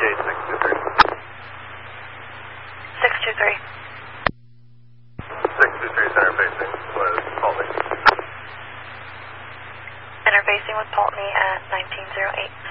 623. 623. 623 center facing with Pulteney. Interfacing with Pulteney at 1908.